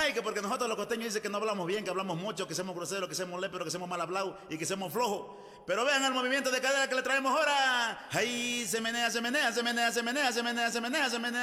ay, que porque nosotros los costeños dicen que no hablamos bien, que hablamos mucho, que somos groseros, que somos léperos, que somos mal hablados y que somos flojos. Pero vean el movimiento de cadera que le traemos ahora. Ahí se menea, se menea, se menea, se menea, se menea, se menea, se menea.